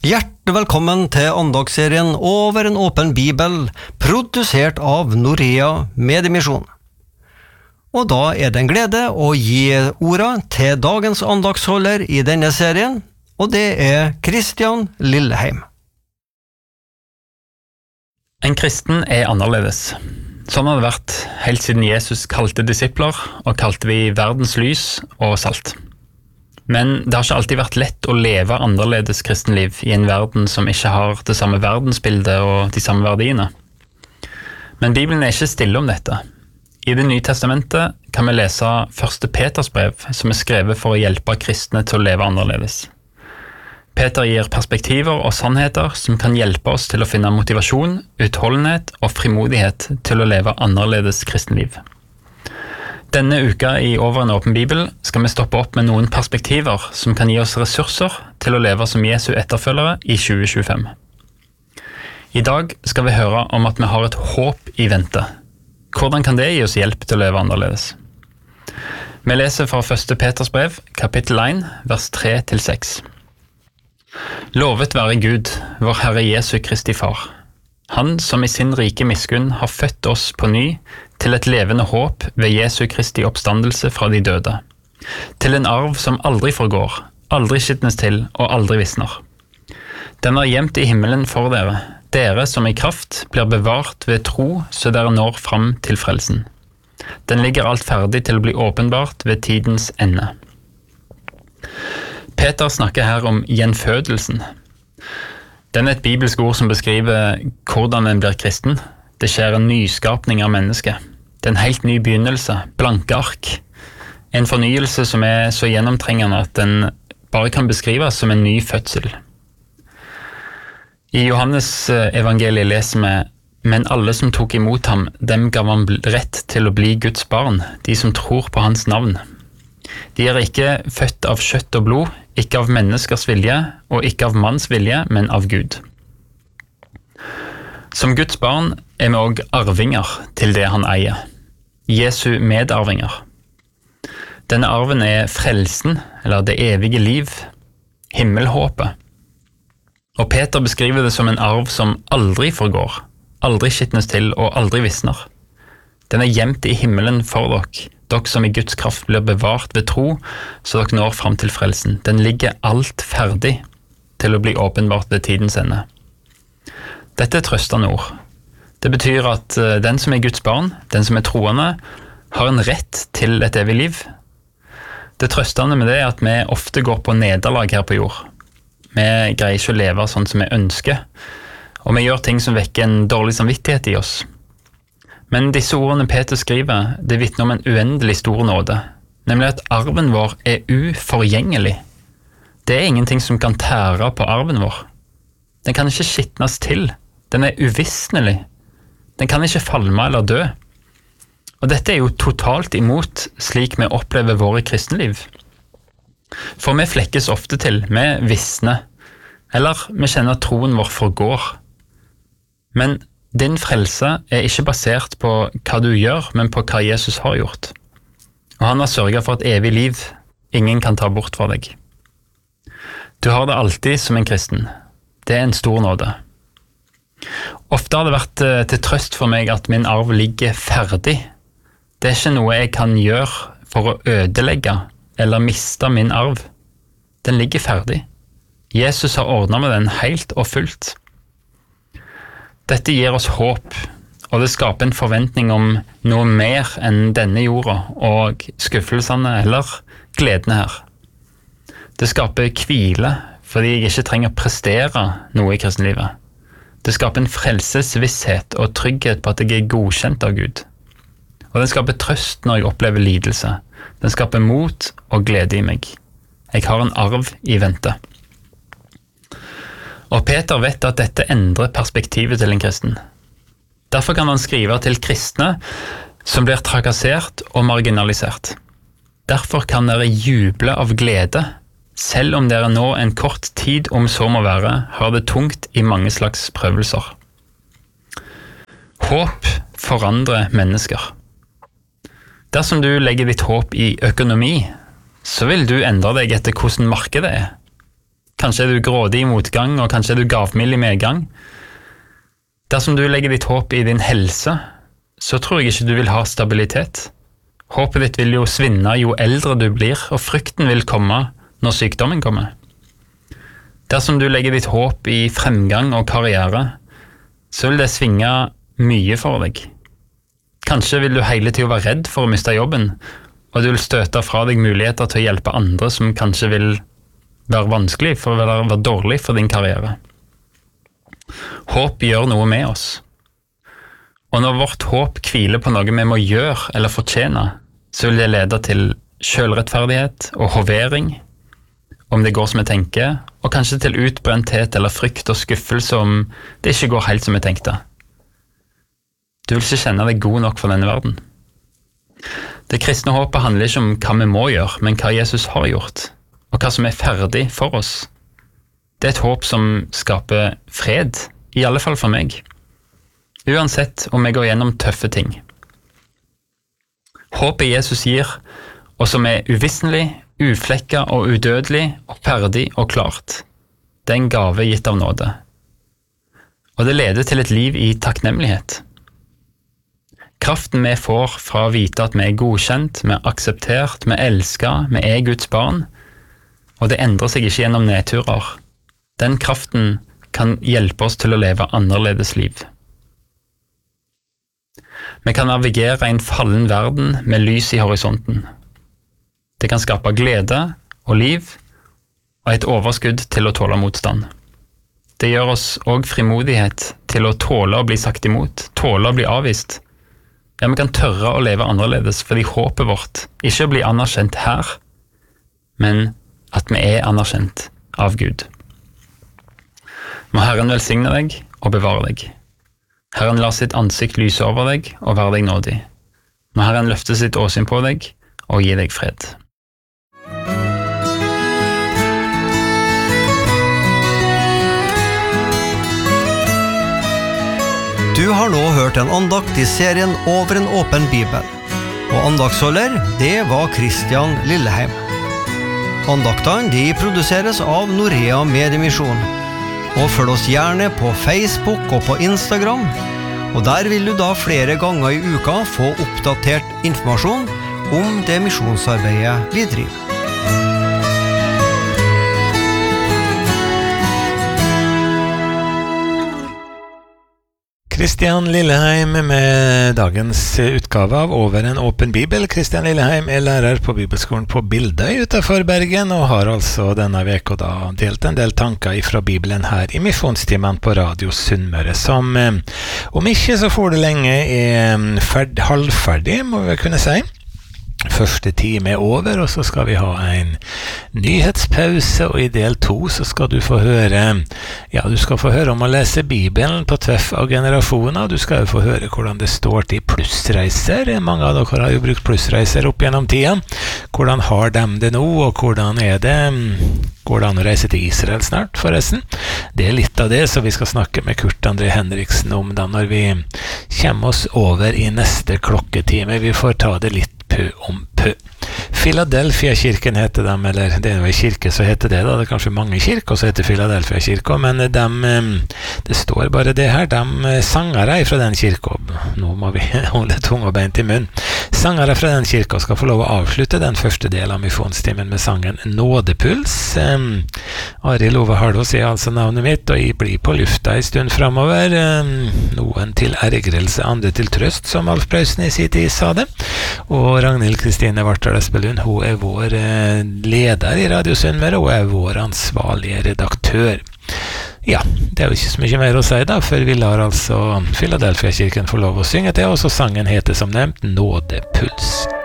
Hjertelig velkommen til andagsserien Over en åpen bibel, produsert av Norea Mediemisjon. Og da er det en glede å gi orda til dagens andagsholder i denne serien, og det er Kristian Lilleheim. En kristen er annerledes. Sånn har det vært helt siden Jesus kalte disipler, og kalte vi verdens lys og salt. Men det har ikke alltid vært lett å leve annerledes kristenliv i en verden som ikke har det samme verdensbildet og de samme verdiene. Men Bibelen er ikke stille om dette. I Det nye testamentet kan vi lese 1. Peters brev, som er skrevet for å hjelpe kristne til å leve annerledes. Peter gir perspektiver og sannheter som kan hjelpe oss til å finne motivasjon, utholdenhet og frimodighet til å leve annerledes kristenliv. Denne uka i Over en åpen bibel skal vi stoppe opp med noen perspektiver som kan gi oss ressurser til å leve som Jesu etterfølgere i 2025. I dag skal vi høre om at vi har et håp i vente. Hvordan kan det gi oss hjelp til å leve annerledes? Vi leser fra 1. Peters brev, kapittel 1, vers 3-6. Lovet være Gud, vår Herre Jesu Kristi Far. Han som i sin rike miskunn har født oss på ny til et levende håp ved Jesu Kristi oppstandelse fra de døde, til en arv som aldri forgår, aldri skitnes til og aldri visner. Den er gjemt i himmelen for dere, dere som i kraft blir bevart ved tro så dere når fram til frelsen. Den ligger alt ferdig til å bli åpenbart ved tidens ende. Peter snakker her om gjenfødelsen. Den er et bibelsk ord som beskriver hvordan en blir kristen. Det skjer en nyskapning av mennesket. Det er en helt ny begynnelse, blanke ark. En fornyelse som er så gjennomtrengende at den bare kan beskrives som en ny fødsel. I Johannes evangeliet leser vi: Men alle som tok imot ham, dem gav han rett til å bli Guds barn, de som tror på hans navn. De er ikke født av kjøtt og blod, ikke av menneskers vilje, og ikke av manns vilje, men av Gud. Som Guds barn er vi også arvinger til det han eier. Jesu medarvinger. Denne arven er frelsen, eller det evige liv, himmelhåpet. Og Peter beskriver det som en arv som aldri forgår, aldri skitnes til og aldri visner. Den er gjemt i himmelen for dere, dere som i Guds kraft blir bevart ved tro, så dere når fram til frelsen. Den ligger alt ferdig til å bli åpenbart ved tidens ende. Dette er trøstende ord. Det betyr at den som er Guds barn, den som er troende, har en rett til et evig liv. Det trøstende med det er at vi ofte går på nederlag her på jord. Vi greier ikke å leve sånn som vi ønsker, og vi gjør ting som vekker en dårlig samvittighet i oss. Men disse ordene Peter skriver, det vitner om en uendelig stor nåde, nemlig at arven vår er uforgjengelig. Det er ingenting som kan tære på arven vår. Den kan ikke skitnes til. Den er uvisnelig. Den kan ikke falme eller dø. Og dette er jo totalt imot slik vi opplever våre kristenliv. For vi flekkes ofte til, vi visner, eller vi kjenner at troen vår forgår. Men din frelse er ikke basert på hva du gjør, men på hva Jesus har gjort. Og han har sørget for et evig liv ingen kan ta bort fra deg. Du har det alltid som en kristen. Det er en stor nåde. Ofte har det vært til trøst for meg at min arv ligger ferdig. Det er ikke noe jeg kan gjøre for å ødelegge eller miste min arv. Den ligger ferdig. Jesus har ordnet med den helt og fullt. Dette gir oss håp, og det skaper en forventning om noe mer enn denne jorda og skuffelsene eller gledene her. Det skaper hvile, fordi jeg ikke trenger å prestere noe i kristenlivet. Det skaper en frelsesvisshet og trygghet på at jeg er godkjent av Gud. Og den skaper trøst når jeg opplever lidelse. Den skaper mot og glede i meg. Jeg har en arv i vente. Og Peter vet at dette endrer perspektivet til en kristen. Derfor kan han skrive til kristne som blir trakassert og marginalisert. Derfor kan dere juble av glede, selv om dere nå en kort tid, om så må være, har det tungt i mange slags prøvelser. Håp forandrer mennesker. Dersom du legger ditt håp i økonomi, så vil du endre deg etter hvordan markedet er. Kanskje du grådig I motgang, og kanskje du gavmild I medgang. Dersom du legger ditt håp I din helse, så tror jeg ikke du vil ha stabilitet. Håpet ditt vil jo svinne jo eldre du blir, og frykten vil komme når sykdommen kommer. Dersom du legger ditt håp I fremgang og karriere, så vil det svinge mye for deg. Kanskje vil du hele tiden være redd for å miste jobben, og du vil støte fra deg muligheter til å hjelpe andre som kanskje vil være vanskelig for å være dårlig for din karriere. Håp gjør noe med oss. Og når vårt håp hviler på noe vi må gjøre eller fortjene, så vil det lede til selvrettferdighet og hovering, om det går som vi tenker, og kanskje til utbrenthet eller frykt og skuffelse om det ikke går helt som vi tenkte. Du vil ikke kjenne deg god nok for denne verden. Det kristne håpet handler ikke om hva vi må gjøre, men hva Jesus har gjort, og hva som ferdig for oss. Det et håp som skaper fred, I alle fall for meg. Uansett om jeg går gjennom tøffe ting. Håpet Jesus gir, og som uvisselig, uflekket og udødelig, og ferdig og klart. Det en gave gitt av nåde. Og det leder til et liv I takknemlighet. Kraften vi får fra å vite at vi godkjent, vi akseptert, vi elsket, vi Guds barn, og det endrer seg ikke gjennom nedturer. Den kraften kan hjelpe oss til å leve annerledes liv. Vi kan navigere I en fallen verden med lys I horisonten. Det kan skape glede og liv, og et overskudd til å tåle motstand. Det gjør oss også frimodighet til å tåle å bli sagt imot, tåle å bli avvist. Ja, vi kan tørre å leve annerledes, fordi håpet vårt ikke blir anerkjent her, men at vi anerkjent av Gud. Må Herren velsigne deg og bevare deg. Herren lar sitt ansikt lyse over deg og være deg nådig. Må Herren løfte sitt åsyn på deg og gi deg fred. Du har nå hørt en andakt I serien Over en åpen bibel, og andaktsholder, det var Kristian Lilleheim. Andaktene de produseres av Norea Mediemisjon, og følg oss gjerne på Facebook og på Instagram, og der vil du da flere ganger I uka få oppdatert informasjon om det misjonsarbeidet vi driver. Kristian Lilleheim med dagens utgave av Over en åpen bibel. Kristian Lilleheim lærer på Bibelskolen på Bildøy utenfor Bergen, og har altså denne veka da delt en del tanker fra Bibelen her I misjonstimen på Radio Sunnmøre, som om ikke så får det lenge halvferdig, må vi kunne si. Første time over, og så skal vi ha en nyhetspause, og I del 2 så skal du få høre, du skal få høre om å lese Bibelen på tvers av generasjoner. Du skal jo få høre hvordan det står til plussreiser. Mange av dere har jo brukt plussreiser opp gjennom tida. Hvordan har de det nå, og hvordan det? Går det an å reise til Israel snart, forresten? Det litt av det, så vi skal snakke med Kurt André Henriksen om da når vi kommer oss over I neste klokketime. Vi får ta det litt pø om pø. Philadelphia-kirken heter dem, eller det jo en kirke så heter det da, det kanskje mange kirker så heter Philadelphia-kirka, men det står bare det her, de sangere fra den kirka, nå må vi holde tunga beint I munn, sangere fra den kirka skal få lov å avslutte den første del av misjonstimen med sangen Nådepuls. Arild Ove Hardås altså navnet mitt, og jeg blir på lufta en stund fremover, noen til ergrelse, andre til trøst, som Alf Preussen I sin tid sa det, og Ragnhild Kristine Vartdal Espelund, hun vår leder I Radio Sunnmøre, og vår ansvarlige redaktør. Ja, det jo ikke så mye mer å si da, for vi lar altså Philadelphia-kirken få lov å synge til oss, og sangen heter som nevnt Nådepuls.